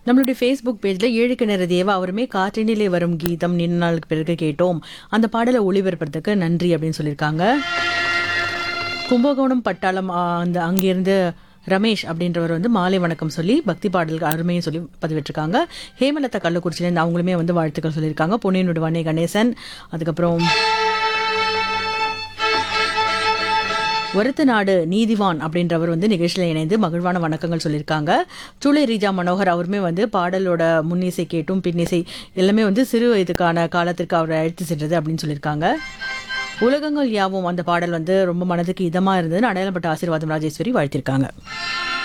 நம்மளுடைய ஃபேஸ்புக் பேஜில் ஏழுக்கிணறு தேவா அவருமே காற்றினிலே வரும் கீதம் நீண்ட நாளுக்கு பிறகு கேட்டோம் அந்த பாடலை ஒளிபரப்புறதுக்கு நன்றி அப்படின்னு சொல்லியிருக்காங்க. கும்பகோணம் பட்டாளம் அந்த அங்கிருந்து ரமேஷ் அப்படின்றவர் வந்து மாலை வணக்கம் சொல்லி பக்தி பாடல்கள் அருமையும் சொல்லி பதிவிட்டிருக்காங்க. ஹேமலதா கள்ளக்குறிச்சியிலேருந்து அவங்களுமே வந்து வாழ்த்துக்கள் சொல்லியிருக்காங்க. பொன்னியின் வண்ணே கணேசன், அதுக்கப்புறம் வருத்த நாடு நீதிவான் அப்படின்றவர் வந்து நிகழ்ச்சியில் இணைந்து மகிழ்வான வணக்கங்கள் சொல்லியிருக்காங்க. சூளை ரீஜா மனோகர் அவருமே வந்து பாடலோட முன்னிசை கேட்டும் பின்னிசை எல்லாமே வந்து சிறு வயதுக்கான காலத்திற்கு அவரை அழைத்து சென்றது அப்படின்னு சொல்லியிருக்காங்க. உலகங்கள் யாவும் அந்த பாடல் வந்து ரொம்ப மனதுக்கு இதமாக இருந்ததுன்னு அடையாளப்பட்ட ஆசீர்வாதம் ராஜேஸ்வரி வாழ்த்திருக்காங்க.